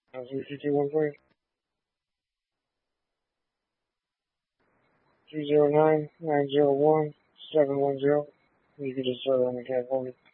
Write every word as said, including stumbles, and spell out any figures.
Uh, three two two one three. two zero nine nine zero one seven one zero. You can just throw it on the cat for me.